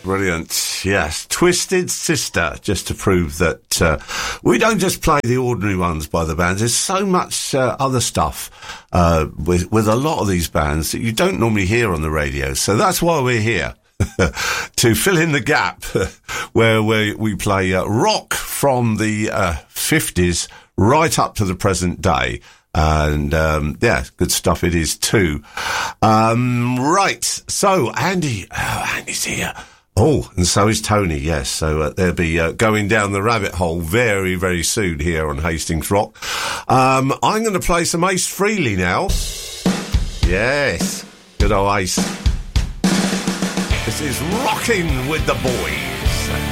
Brilliant. Yes. Twisted Sister, just to prove that we don't just play the ordinary ones by the bands. There's so much other stuff with a lot of these bands that you don't normally hear on the radio. So that's why we're here. To fill in the gap where we play rock from the 50s right up to the present day. And, good stuff it is too. Right. So, Andy's here. Oh, and so is Tony, yes. So they'll be going down the rabbit hole very, very soon here on Hastings Rock. I'm going to play some Ace Frehley now. Yes. Good old Ace. This is Rocking with the Boys.